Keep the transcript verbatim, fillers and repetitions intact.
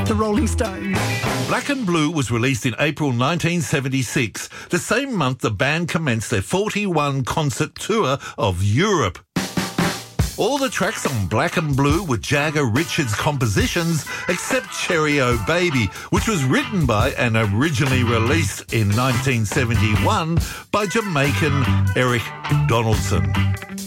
the Rolling Stones. Black and Blue was released in April nineteen seventy-six, the same month the band commenced their forty-one concert tour of Europe. All the tracks on Black and Blue were Jagger Richards compositions, except Cherry O Baby, which was written by and originally released in nineteen seventy-one by Jamaican Eric Donaldson.